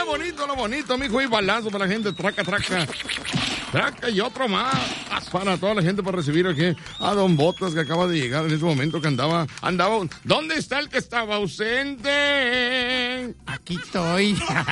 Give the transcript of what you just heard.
lo bonito, mijo, y balazo para la gente, traca, y otro más para toda la gente para recibir aquí a Don Botas, que acaba de llegar en ese momento, que andaba, ¿dónde está el que estaba ausente? Aquí estoy.